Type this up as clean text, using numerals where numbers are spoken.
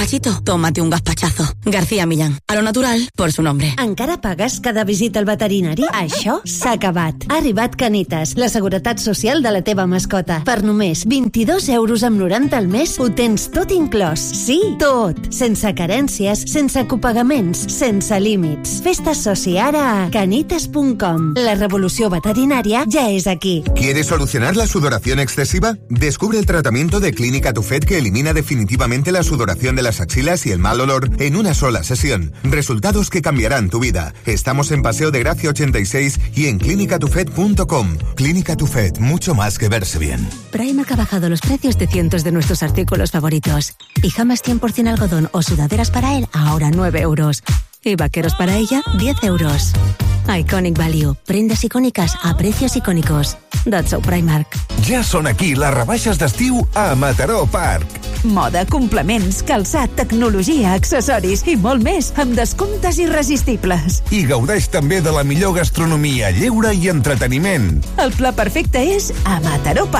Pachito, tómate un gazpachazo. García Millán, a lo natural, por su nombre. Encara pagues cada visita al veterinari? Això s'ha acabat. Ha arribat Canitas, la seguretat social de la teva mascota. Per només 22,90 € al mes ho tens tot inclòs. Sí, tot. Sense carències, sense copagaments, sense límits. Fes-te soci ara a canitas.com. La revolució veterinària ja és aquí. ¿Quieres solucionar la sudoración excesiva? Descubre el tratamiento de Clínica Tufet que elimina definitivamente la sudoración de las axilas y el mal olor en una sola sesión. Resultados que cambiarán tu vida. Estamos en Paseo de Gracia 86 y en clinicatufet.com. Clínica Tufet, mucho más que verse bien. Primark ha bajado los precios de cientos de nuestros artículos favoritos. Pijamas 100% algodón o sudaderas para él, ahora 9 €. Y vaqueros para ella, 10 €. Iconic Value. Prendes icòniques a precios icònicos. That's so Primark. Ja són aquí les rebaixes d'estiu a Mataró Park. Moda, complements, calçat, tecnologia, accessoris i molt més, amb descomptes irresistibles. I gaudeix també de la millor gastronomia, lleure i entreteniment. El pla perfecte és a Mataró Park.